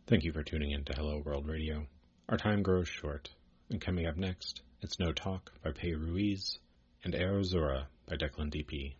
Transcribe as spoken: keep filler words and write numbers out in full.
Thank you for tuning in to Hello World Radio. Our time grows short, and coming up next, it's No Talk by Pei Ruiz and Aerozura by Declan D P.